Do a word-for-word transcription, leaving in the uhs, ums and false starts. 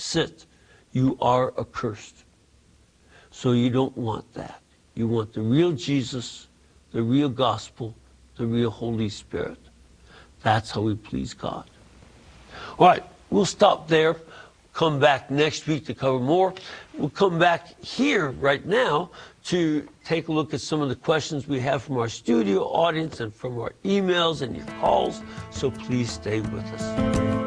opposite. You are accursed. So you don't want that. You want the real Jesus, the real gospel, the real Holy Spirit. That's how we please God. All right, we'll stop there. Come back next week to cover more. We'll come back here right now to take a look at some of the questions we have from our studio audience and from our emails and your calls. So please stay with us.